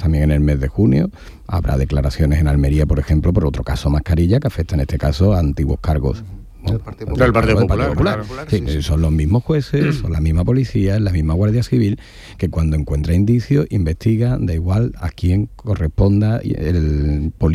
también en el mes de junio. Habrá declaraciones en Almería, por ejemplo, por otro caso Mascarilla, que afecta en este caso a antiguos cargos. Del Partido Popular. Claro. Sí. Son los mismos jueces, son la misma policía, la misma Guardia Civil, que cuando encuentra indicios investiga, da igual a quién corresponda el político